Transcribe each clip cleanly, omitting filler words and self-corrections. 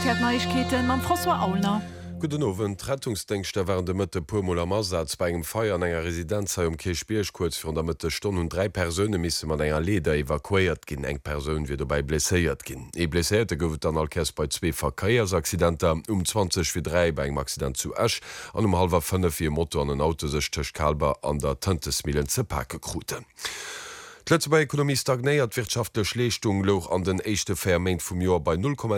Neuigkeiten mit François Aulner. Guten Abend. Rettungsdienste waren de Mitte puermoler Marsatz bei engem Feuer an enger Residenz Kirchbierg kurz vor der Mitte Stunde und 3 Personen müssen man enger Leder evakuiert gin. Eng Person wie dabei blessiert gin. Blessierte gouft dann alkes bei 2 Verkeiersaccidenter 20:03 bei engem Accident zu Asch an 4:30 Motor an den Auto sech tech Kalber an der Tantesmillen ze Park gekruten. Letze bei Ökonomie stagnéiert wirtschaftliche Leistung loch an den echte Vermeint vum Jahr bei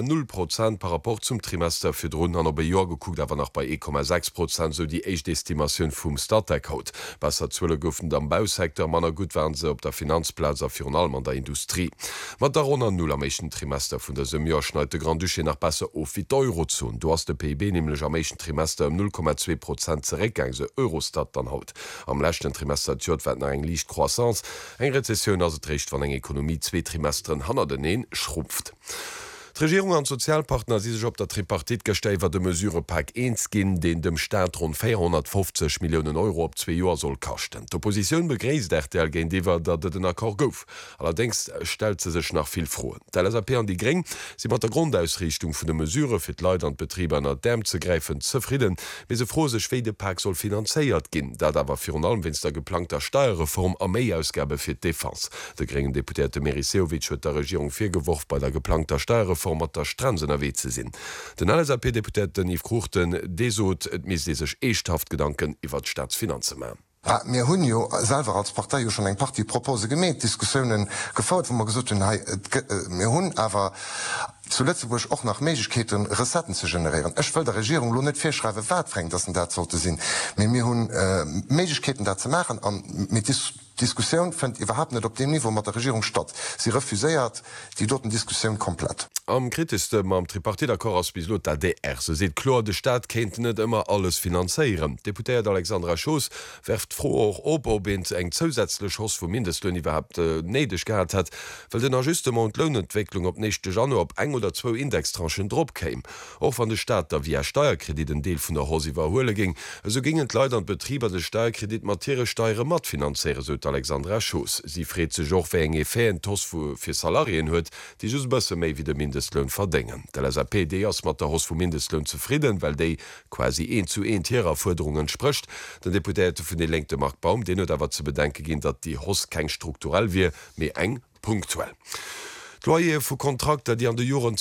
0,0% par rapport zum Trimester fir rund an bei Jahr geguckt, aber noch bei 1,6%, so die echte Estimation vum Startec haut. Besser Zwille goufen am Bausektor manner gut waren se op der Finanzplaza fir allem an der Industrie. Mat darunter null am meschen Trimester vun der Jahr schneite Grand Duché nach besser auf wie d'Eurozone. Du hast de PIB nämlich am meschen Trimester 0,2% zurückgang se Eurostat dann haut. Am letzten Trimester werden eng Licht Croissance, eng Rezession as recht van eng Ekonomie 2 Trimestern hanner den schrumpft. Die Regierung an Sozialpartner si sech op der Tripartit gestellt de Mesurepack 1 ginn, den dem Staat rund 450 Millionen Euro op 2 Joer soll kachten. D'Opposition begréist RTL géint iwwer, dat den Akkor gouf. Allerdings stel ze sech nach viel froen. DLSAP an die Gring si mat der Grundausrichtung vun de Mesure fir Leiit an Betriebe an der Däm ze greifen zufrieden, wie se froh sech de Pack soll finanzéiert ginn, dat awer fir allem wins der geplanter Steuerreform a Méiausgabe fir Defense. De geringen Deputierte Meriseowitsch huet der Regierung firgeworf bei der geplanter Steuerreform mat der Stransen erwe ze sinn. Den LSAP-Deputeten Yves Kruchten desot et mis sech echthaft Gedanken iwwer d Staatsfinanze ma. Mir hunn jo selber als Partei schon eng Party Propose gemet, Diskussionen gefaut, wo man gesot mir hunn awer zuletzt woch auch nach Meigkeeten Resetten zu generieren. Ech will der Regierung lo net firschreiwe watfrngt, dat dat sollte sinn. Mir hunn Meigkeeten dat ze machen an mit Diskussion fand überhaupt nicht op dem Niveau mat der Regierung statt. Sie refuséiert die dorten Diskussion komplett. Am kritischste am Tripartitakkor aus bis der DR se se klar, de Staat kennt net immer alles finanzieren. Deputiert Alexandra Schoß werft froh auch ob eng zusätzliche Schoss vu Mindestlöhn überhaupt neidig gehabt hat, weil den Ajustement und Lohnentwicklung op nächste Januar op 1 oder 2 Indextranchen drop käm. Auch van der Staat da via Steuerkrediten Deel vun der Hosiwer hole ging, so gingen Leute an Betrieber de Steuerkredit Materiesteuere mat finanziere so Alexandra Schoß. Sie fréet ze joch wé eng Féen tos fir Salarien huet, die just bësse méi wie de Mindestlöhn verdengen. Der LSAPD ass mat der Hoss vu Mindestlöhn zufrieden, weil déi quasi 1:1 hierer Forderungen sprcht. Den Deputéte vun de lengte Marktbaum, den huet awer ze bedenke ginn, dat die Hoss keng strukturell wie méi eng punktuell. Loyer vu Kontrakte, die an de Joren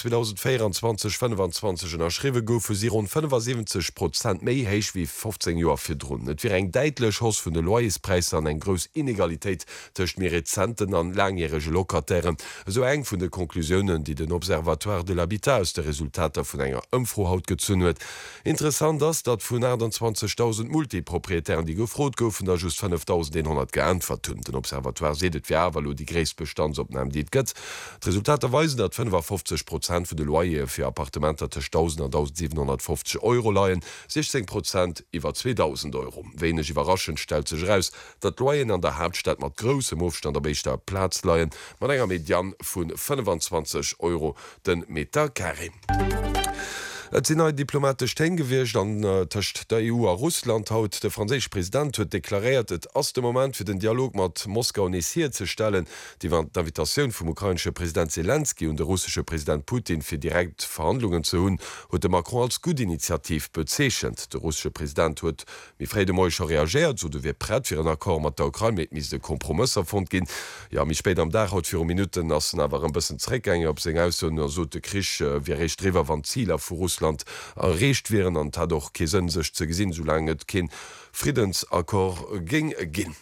2024/25 erschriwe goufe si rund 75% méi héich wie 15 Joer fir runn. Et wie eng deitlech Hoss vun de Loyerspreis an eng gros Inegalitéit tëcht mir Rezenten an langjährige Lokatären, so eng vun de Konklusionen, die den Observatoire de l'Habitat aus de Resultater vun enger Ëmfrohaut gezünn huet. Interessant ass, dat vun 20.000 Multiproprietären, die gefrot goufen, da just 5.100 geantwort hunn. Den Observatoire sedet wie awer die Gréesbestandsopname dit gëtt. Resultate weisen, dat 55% vu de Loyer fir Appartementer 1.000 und 1.750 Euro leiien, 16% iwwer 2.000 Euro. Wenigch überraschend stel sech raus, dat Loyen an der Hauptstadt mat grossem Aufstand der Beichter Platz leiien, mat enger Median vun 25 Euro den Meter Carré. Et sinn diplomatisch tengewircht an tcht der EU a Russland haut. Der franzésich Präsident huet deklariert, et ass dem Moment fir den Dialog mat Moskau nesiert ze stellen, die war d'Invitationun vum ukrainsche Präsident Zelensky und der russische Präsident Putin fir direkt Verhandlungen zu hunn, huet de Macron als gut Initiativ bezeechent. Der russische Präsident huet mi Fréide Moicher reagiert, so de wie prett fir en Akkor mat der Ukraine met mis de Kompromisser fond gin. Ja mi spéit am Dach haut 4 Minuten assen awer en bëssen Zréckgänge op seg aus so de Krich wie recht drewer van Zieler vu Russland errecht wären an doch kesen sech ze gesinn, so lange et kin Friedensakkor ging ginn.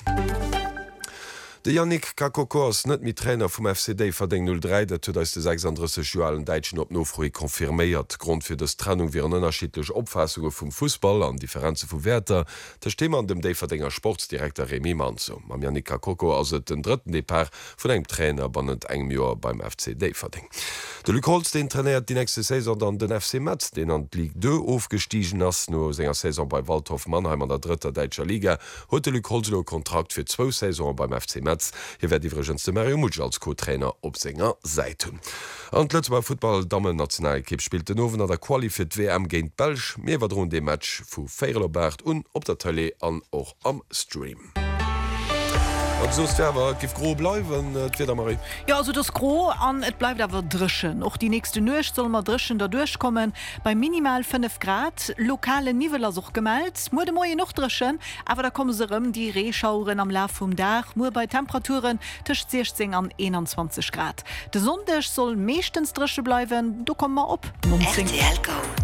De Yannick Kakoko ass net mit Trainer vum FCD verdeng 03, dat huet als de 36 Joalen Deitschen op Nofroi konfirméiert. Grund fir des Trennung wie ënnerschitlech Opfassunge vum Fußball an Differenze vu Werter, der Stemer an dem déi verdennger Sportsdirektor Remi Manzo. Mam Yannick Kakoko ass et den dritten Depart vun eng Trainer bannet eng Joer beim FCD verdeng. De Luc Holz den trainiert die nächste Saison an den FC Metz, den an Ligue 2 aufgestiegen ass no senger Saison bei Waldhof Mannheim an der dritter Deitscher Liga, huet de Luc Holzlo Kontrakt fir 2 Saison beim FC Metz. Hier werd iwwergens de Mario Mutsch als Co-Trainer op Sänger seit hun. An letzt bei Football Damen Nationalkipp spielt den Nowen an der Quali fir WM géint Belsch, mir war run de Match vu Feierlobert und op der Tele an och am Stream. sower gif gro bleiwen Marie. Ja, also das Gro an et bleibt aber drschen. Auch die nächste Nucht soll man drschen da durchkommen. Bei minimal 5 Grad. Lokale Niveler such gemeldet. Mu de Moie noch drschen, aber da kommen sie rum die Rehschauren am Lauf vom Dach. Nur bei Temperaturen zwischen 16 an 21 Grad. Der Sonntag soll meistens drsche bleiben. Du komm mal op. RTL Go.